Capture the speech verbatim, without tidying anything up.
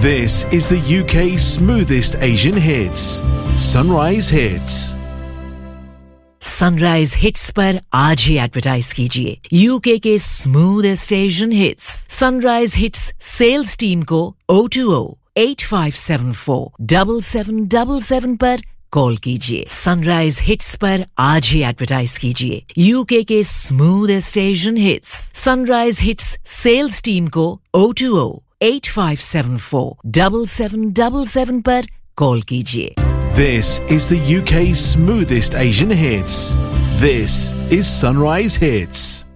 This is the U K's smoothest Asian hits. Sunrise Hits. Sunrise hits पर आज ही advertise कीजिए UK के smoothest Asian hits sunrise hits sales team को O two O eight five seven four seven seven seven seven पर call कीजिए sunrise hits पर आज ही advertise कीजिए यूके के smoothest Asian hits sunrise hits sales team को O two O eight five seven four seven seven seven seven पर call कीजिए This is the U K's smoothest Asian hits. This is Sunrise Hits.